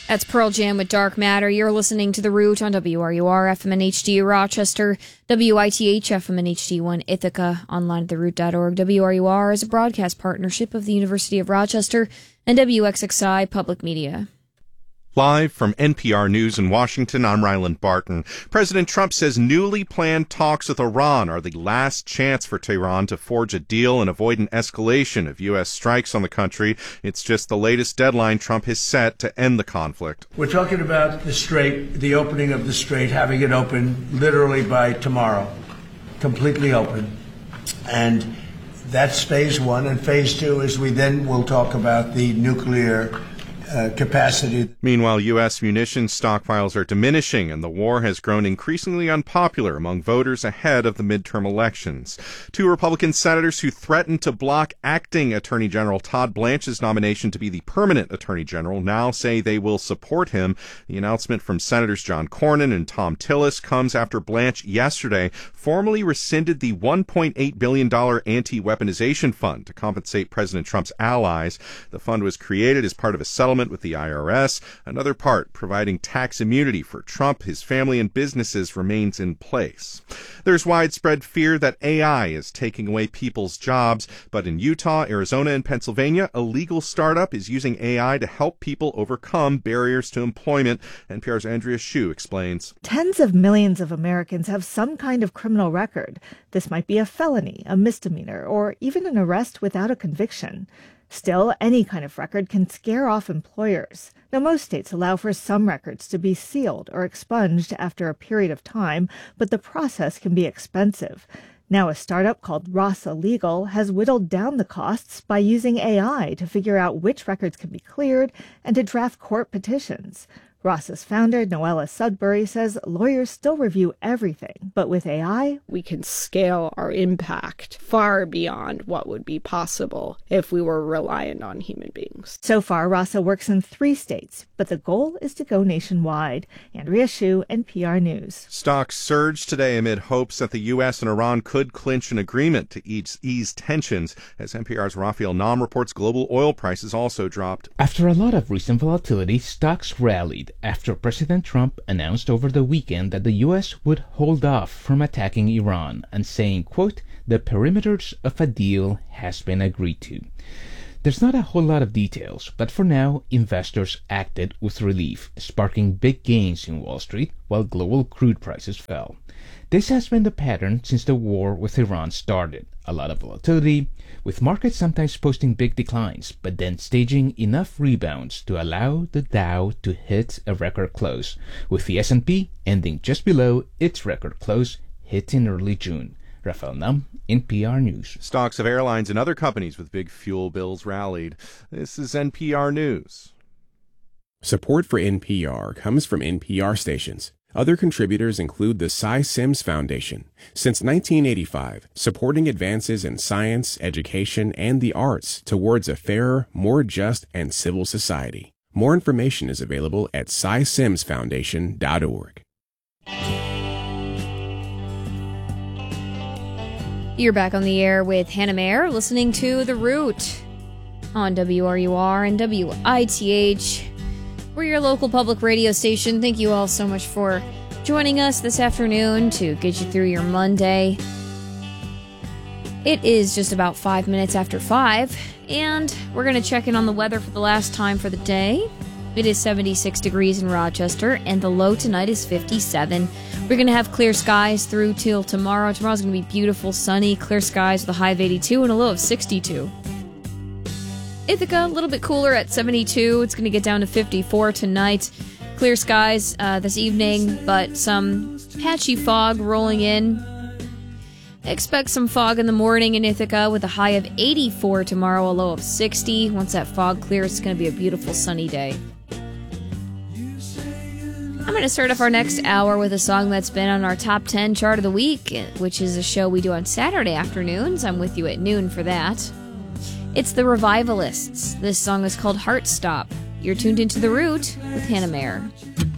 That's Pearl Jam with Dark Matter. You're listening to The Root on WRUR FM and HD Rochester, WITH FM and HD1 Ithaca, online at theroot.org. WRUR is a broadcast partnership of the University of Rochester and WXXI Public Media. Live from NPR News in Washington, I'm Ryland Barton. President Trump says newly planned talks with Iran are the last chance for Tehran to forge a deal and avoid an escalation of U.S. strikes on the country. It's just the latest deadline Trump has set to end the conflict. We're talking about the Strait, the opening of the Strait, having it open literally by tomorrow, completely open. And that's phase one. And phase two is we then will talk about the nuclear capacity. Meanwhile, U.S. munitions stockpiles are diminishing, and the war has grown increasingly unpopular among voters ahead of the midterm elections. Two Republican senators who threatened to block acting Attorney General Todd Blanche's nomination to be the permanent Attorney General now say they will support him. The announcement from Senators John Cornyn and Thom Tillis comes after Blanche yesterday formally rescinded the $1.8 billion anti-weaponization fund to compensate President Trump's allies. The fund was created as part of a settlement with the IRS. Another part, providing tax immunity for Trump, his family, and businesses remains in place. There's widespread fear that AI is taking away people's jobs, but in Utah, Arizona, and Pennsylvania, a legal startup is using AI to help people overcome barriers to employment. NPR's Andrea Hsu explains. Tens of millions of Americans have some kind of criminal record. This might be a felony, a misdemeanor, or even an arrest without a conviction. Still, any kind of record can scare off employers. Now, most states allow for some records to be sealed or expunged after a period of time, but the process can be expensive. Now, a startup called Rasa Legal has whittled down the costs by using AI to figure out which records can be cleared and to draft court petitions. Ross's founder, Noella Sudbury, says lawyers still review everything, but with AI, we can scale our impact far beyond what would be possible if we were reliant on human beings. So far, Rasa works in 3 states, but the goal is to go nationwide. Andrea Hsu, NPR News. Stocks surged today amid hopes that the U.S. and Iran could clinch an agreement to ease tensions. As NPR's Raphael Nam reports, global oil prices also dropped. After a lot of recent volatility, stocks rallied after President Trump announced over the weekend that the U.S. would hold off from attacking Iran and saying, quote, the perimeters of a deal has been agreed to. There's not a whole lot of details, but for now, investors acted with relief, sparking big gains in Wall Street while global crude prices fell. This has been the pattern since the war with Iran started. A lot of volatility, with markets sometimes posting big declines, but then staging enough rebounds to allow the Dow to hit a record close, with the S&P ending just below its record close hit in early June. Raphael Nam, NPR News. Stocks of airlines and other companies with big fuel bills rallied. This is NPR News. Support for NPR comes from NPR stations. Other contributors include the Cy Sims Foundation. Since 1985, supporting advances in science, education, and the arts towards a fairer, more just, and civil society. More information is available at cysimsfoundation.org. You're back on the air with Hannah Mayer, listening to The Root on WRUR and WITH. We're your local public radio station. Thank you all so much for joining us this afternoon to get you through your Monday. It is just about 5 minutes after 5, and we're going to check in on the weather for the last time for the day. It is 76 degrees in Rochester, and the low tonight is 57. We're going to have clear skies through till tomorrow. Tomorrow's going to be beautiful, sunny, clear skies with a high of 82 and a low of 62. Ithaca, a little bit cooler at 72. It's going to get down to 54 tonight. Clear skies this evening, but some patchy fog rolling in. Expect some fog in the morning in Ithaca with a high of 84 tomorrow, a low of 60. Once that fog clears, it's going to be a beautiful sunny day. I'm going to start off our next hour with a song that's been on our top 10 chart of the week, which is a show we do on Saturday afternoons. I'm with you at noon for that. It's the Revivalists. This song is called Heart Stop. You're tuned into The Root with Hannah Mayer.